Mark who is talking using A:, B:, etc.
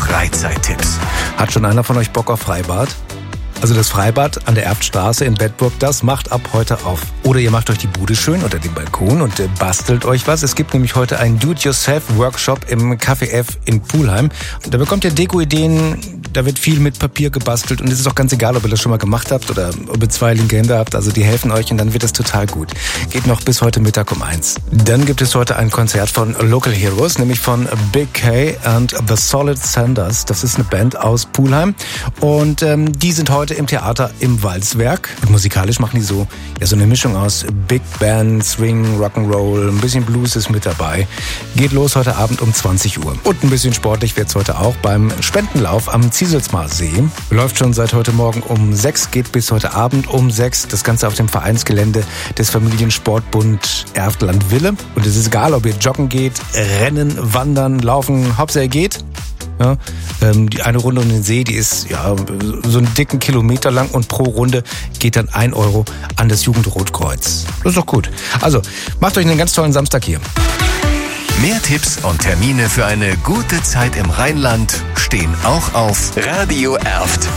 A: Freizeittipps.
B: Hat schon einer von euch Bock auf Freibad? Also das Freibad an der Erftstraße in Bedburg, das macht ab heute auf. Oder ihr macht euch die Bude schön unter dem Balkon und bastelt euch was. Es gibt nämlich heute einen Do-it-yourself-Workshop im Café F in Pulheim. Und da bekommt ihr Deko-Ideen, da wird viel mit Papier gebastelt und es ist auch ganz egal, ob ihr das schon mal gemacht habt oder ob ihr 2 linke Hände habt. Also die helfen euch und dann wird es total gut. Geht noch bis heute Mittag um 1. Dann gibt es heute ein Konzert von Local Heroes, nämlich von Big K and the Solid Sanders. Das ist eine Band aus Pulheim und die sind heute im Theater im Walzwerk. Und musikalisch machen die so eine Mischung aus Big Band, Swing, Rock'n'Roll, ein bisschen Blues ist mit dabei. Geht los heute Abend um 20 Uhr. Und ein bisschen sportlich wird's heute auch beim Spendenlauf am Zieselsmaar See. Läuft schon seit heute Morgen um 6, geht bis heute Abend um 6. Das Ganze auf dem Vereinsgelände des Familiensportbund Erftland-Wille. Und es ist egal, ob ihr joggen geht, rennen, wandern, laufen, Hauptsache ihr geht. Ja, die eine Runde um den See, die ist so einen dicken Kilometer lang und pro Runde geht dann 1 Euro an das Jugendrotkreuz. Das ist doch gut. Also, macht euch einen ganz tollen Samstag hier.
A: Mehr Tipps und Termine für eine gute Zeit im Rheinland stehen auch auf Radio Erft.